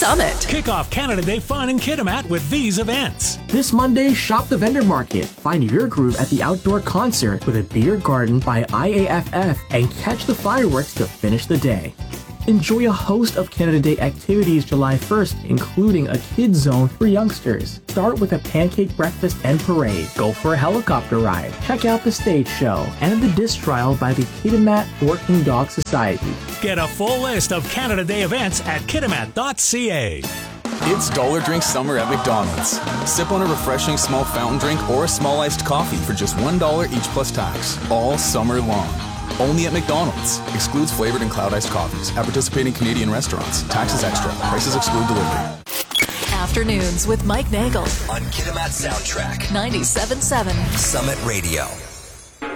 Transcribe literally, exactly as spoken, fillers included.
Summit. Kick off Canada Day fun in Kitimat with these events. This Monday, shop the vendor market. Find your groove at the outdoor concert with a beer garden by I A F F and catch the fireworks to finish the day. Enjoy a host of Canada Day activities July first, including a kids zone for youngsters. Start with a pancake breakfast and parade. Go for a helicopter ride. Check out the stage show and the disc trial by the Kitimat Working Dog Society. Get a full list of Canada Day events at kitimat dot c a. It's Dollar Drink Summer at McDonald's. Sip on a refreshing small fountain drink or a small iced coffee for just one dollar each plus tax, all summer long. Only at McDonald's. Excludes flavored and cloud iced coffees at participating Canadian restaurants. Taxes extra. Prices exclude delivery. Afternoons with Mike Nagel on Kitimat Soundtrack ninety-seven point seven Summit Radio.